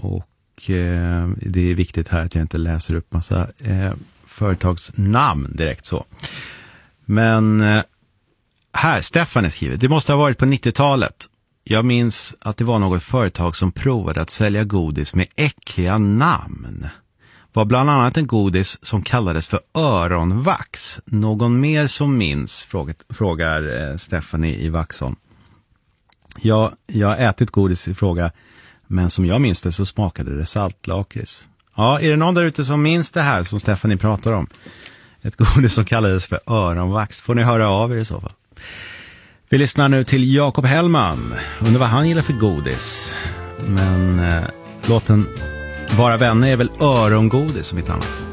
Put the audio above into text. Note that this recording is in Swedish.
Och det är viktigt här att jag inte läser upp massa företagsnamn direkt så. Men här, Stefan är skrivet. Det måste ha varit på 90-talet. Jag minns att det var något företag som provade att sälja godis med äckliga namn. Var bland annat en godis som kallades för öronvax. Någon mer som minns, frågar Stefan i Vaxholm. Jag har ätit godis i fråga, men som jag minns det så smakade det saltlakrits. Ja, är det någon där ute som minns det här som Stefanie pratar om? Ett godis som kallades för öronvax. Får ni höra av er i så fall. Vi lyssnar nu till Jakob Hellman. Undrar vad han gillar för godis. Men låten Vara vänner är väl örongodis som ett annat.